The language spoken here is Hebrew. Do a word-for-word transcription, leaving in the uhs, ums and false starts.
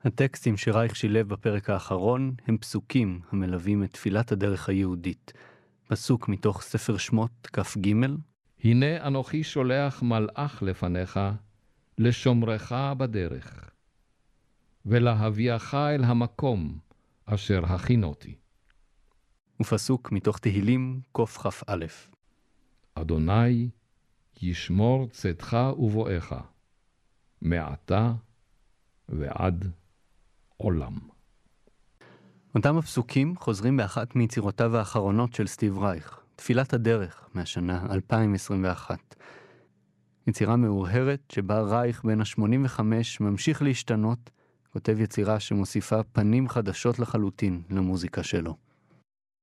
הטקסטים שרייך שילב בפרק האחרון הם פסוקים המלווים את תפילת הדרך היהודית. פסוק מתוך ספר שמות כף ג': הנה אנוכי שולח מלאך לפניך, לשומרך בדרך, ולהביאך אל המקום אשר הכינותי. ופסוק מתוך תהילים קוף כף א': אדוני ישמור צאתך ובואך, מעתה ועד עולם. אותם הפסוקים חוזרים באחת מיצירותיו האחרונות של סטיב רייך, תפילת הדרך מהשנה אלפיים עשרים ואחת. יצירה מאורהרת שבה רייך בן ה-שמונים וחמש ממשיך להשתנות, כותב יצירה שמוסיפה פנים חדשות לחלוטין למוזיקה שלו.